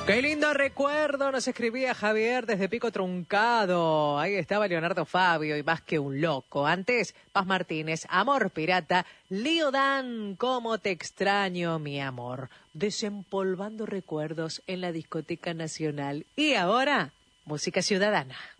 Qué lindo recuerdo, nos escribía Javier desde Pico Truncado. Ahí estaba Leonardo Fabio y Más que un loco. Antes, Paz Martínez, Amor Pirata, Lío Dan, Cómo te extraño, mi amor. Desempolvando recuerdos en la Discoteca Nacional. Y ahora, música ciudadana.